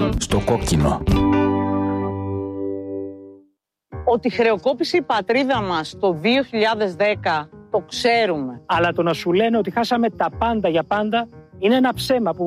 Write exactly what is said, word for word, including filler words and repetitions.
στο κόκκινο. Ότι χρεοκόπησε η πατρίδα μας το δύο χιλιάδες δέκα, το ξέρουμε. Αλλά το να σου λένε ότι χάσαμε τα πάντα για πάντα είναι ένα ψέμα που